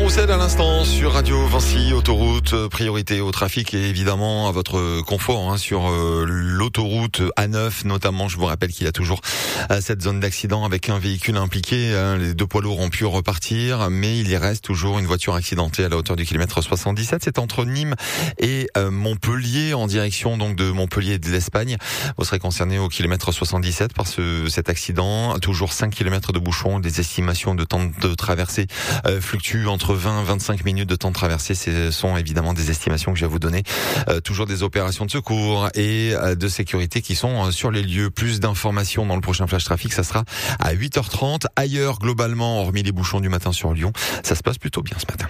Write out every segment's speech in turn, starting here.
Roussel à l'instant sur Radio Vinci, autoroute, priorité au trafic et évidemment à votre confort sur l'autoroute A9 notamment. Je vous rappelle qu'il y a toujours cette zone d'accident avec un véhicule impliqué. Les deux poids lourds ont pu repartir, mais il y reste toujours une voiture accidentée à la hauteur du kilomètre 77. C'est entre Nîmes et Montpellier, en direction donc de Montpellier et de l'Espagne. Vous serez concerné au kilomètre 77 par cet accident. Toujours 5 km de bouchons. Des estimations de temps de traversée fluctuent entre 20 et 25 minutes de temps de traversée. Ce sont évidemment des estimations que je vais vous donner. Toujours des opérations de secours et de sécurité qui sont sur les lieux. Plus d'informations dans le prochain flash trafic, ça sera à 8h30. Ailleurs, globalement, hormis les bouchons du matin sur Lyon, ça se passe plutôt bien ce matin.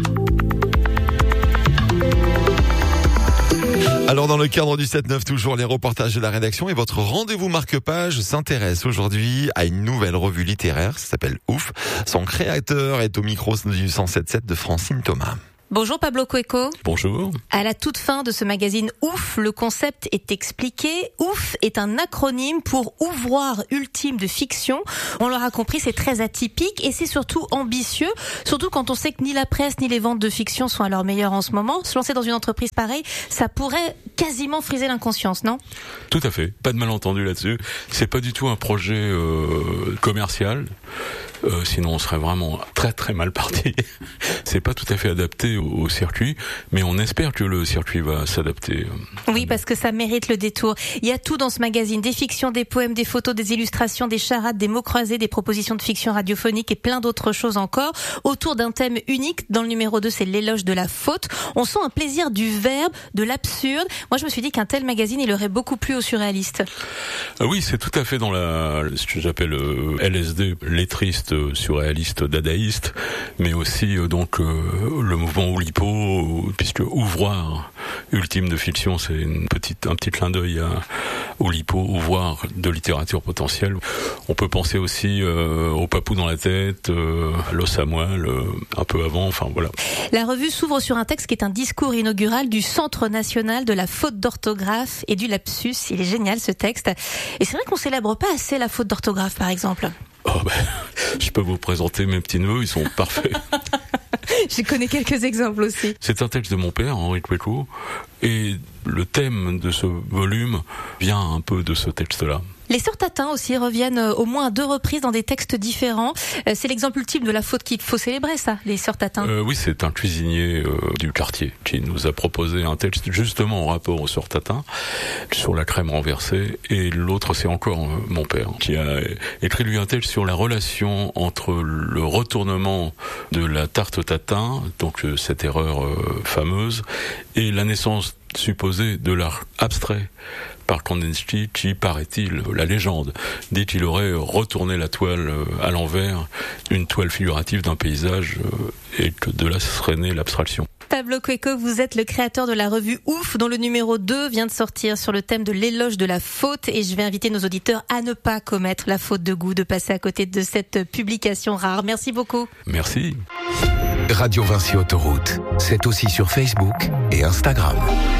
Alors dans le cadre du 7-9, toujours les reportages de la rédaction et votre rendez-vous marque-page s'intéresse aujourd'hui à une nouvelle revue littéraire, ça s'appelle Ouf. Son créateur est au micro du 107.7 de Francine Thomas. Bonjour Pablo Cueco. Bonjour. À la toute fin de ce magazine Ouf, le concept est expliqué. Ouf est un acronyme pour ouvroir ultime de fiction. On l'aura compris, c'est très atypique et c'est surtout ambitieux. Surtout quand on sait que ni la presse ni les ventes de fiction sont à leur meilleur en ce moment. Se lancer dans une entreprise pareille, ça pourrait quasiment friser l'inconscience, non ? Tout à fait. Pas de malentendu là-dessus. C'est pas du tout un projet commercial. Sinon on serait vraiment très très mal parti. C'est pas tout à fait adapté au circuit, mais on espère que le circuit va s'adapter. Oui, parce que ça mérite le détour. Il y a tout dans ce magazine, des fictions, des poèmes, des photos, des illustrations, des charades, des mots croisés, des propositions de fiction radiophonique et plein d'autres choses encore, autour d'un thème unique. Dans le numéro 2, c'est l'éloge de la faute. On sent un plaisir du verbe, de l'absurde. Moi, je me suis dit qu'un tel magazine, il aurait beaucoup plu aux surréalistes. Oui, c'est tout à fait dans ce que j'appelle LSD, lettriste, surréaliste, dadaïste, mais aussi donc le mouvement Oulipo, puisque ouvroir ultime de fiction, c'est un petit clin d'œil à Oulipo, ouvroir de littérature potentielle. On peut penser aussi au papou dans la tête, à l'os à moelle, un peu avant, enfin voilà. La revue s'ouvre sur un texte qui est un discours inaugural du Centre national de la faute d'orthographe et du lapsus. Il est génial ce texte. Et c'est vrai qu'on célèbre pas assez la faute d'orthographe, par exemple. Oh je peux vous présenter mes petits-neveux, ils sont parfaits. Je connais quelques exemples aussi. C'est un texte de mon père, Henri Cueco, et le thème de ce volume vient un peu de ce texte-là. Les sœurs Tatin aussi reviennent au moins à 2 reprises dans des textes différents. C'est l'exemple ultime de la faute qu'il faut célébrer, ça, les sœurs Tatin. Oui, c'est un cuisinier du quartier qui nous a proposé un texte justement en rapport aux sœurs Tatin sur la crème renversée. Et l'autre, c'est encore mon père qui a écrit lui un texte sur la relation entre le retournement de la tarte Tatin, donc cette erreur fameuse, et la naissance supposée de l'art abstrait par Kandinsky qui, paraît-il, la légende dit qu'il aurait retourné la toile à l'envers, une toile figurative d'un paysage, et que de là serait née l'abstraction. Pablo Cueco, vous êtes le créateur de la revue Ouf, dont le numéro 2 vient de sortir sur le thème de l'éloge de la faute, et je vais inviter nos auditeurs à ne pas commettre la faute de goût, de passer à côté de cette publication rare. Merci beaucoup. Merci. Radio Vinci Autoroute, c'est aussi sur Facebook et Instagram.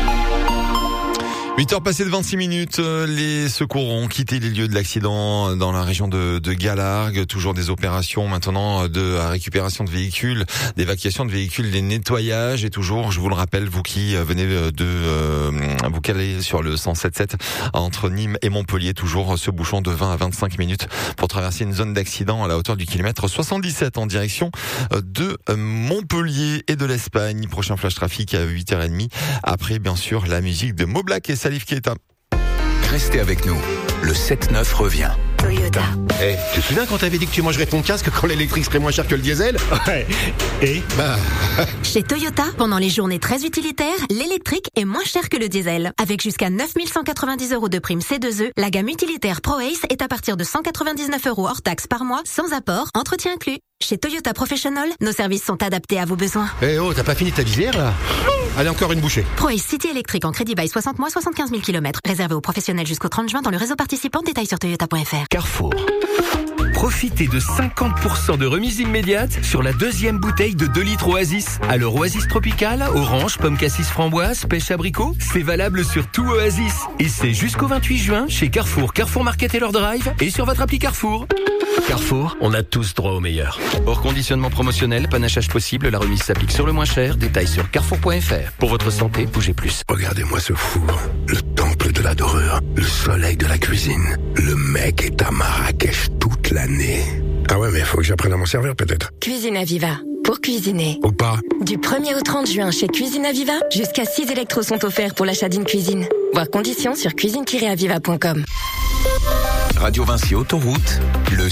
8h passées de 26 minutes, les secours ont quitté les lieux de l'accident dans la région de Galargues. Toujours des opérations maintenant de récupération de véhicules, d'évacuation de véhicules, des nettoyages et toujours, je vous le rappelle, vous qui venez de vous caler sur le 107.7 entre Nîmes et Montpellier, toujours ce bouchon de 20 à 25 minutes pour traverser une zone d'accident à la hauteur du kilomètre 77 en direction de Montpellier et de l'Espagne. Prochain flash trafic à 8h30. Après, bien sûr, la musique de Moblak et Salif Keita. Restez avec nous, le 7-9 revient. Toyota. Tu te souviens quand t'avais dit que tu mangerais ton casque quand l'électrique serait moins cher que le diesel ? Ouais. Et Chez Toyota, pendant les journées très utilitaires, l'électrique est moins cher que le diesel. Avec jusqu'à 9 190 € de prime C2E, la gamme utilitaire ProAce est à partir de 199 € hors taxe par mois, sans apport, entretien inclus. Chez Toyota Professional, nos services sont adaptés à vos besoins. T'as pas fini ta visière là ? Allez, encore une bouchée. ProAce City électrique en crédit bail 60 mois, 75 000 km. Réservé aux professionnels jusqu'au 30 juin dans le réseau participant. Détails sur toyota.fr. Carrefour. Profitez de 50% de remise immédiate sur la deuxième bouteille de 2 litres Oasis. Alors Oasis Tropical, orange, pomme cassis framboise, pêche abricot, c'est valable sur tout Oasis. Et c'est jusqu'au 28 juin chez Carrefour, Carrefour Market et leur drive et sur votre appli Carrefour. Carrefour, on a tous droit au meilleur. Hors conditionnement promotionnel, panachage possible, la remise s'applique sur le moins cher. Détails sur carrefour.fr. Pour votre santé, bougez plus. Regardez-moi ce four, le temple de la dorure, le soleil de la cuisine. Le mec est à Marrakech toute l'année. Ah ouais, mais faut que j'apprenne à m'en servir peut-être. Cuisine Aviva. Pour cuisiner. Ou pas. Du 1er au 30 juin chez Cuisine Aviva, jusqu'à 6 électros sont offerts pour l'achat d'une cuisine. Voir conditions sur cuisine-aviva.com. Radio Vinci Autoroute, le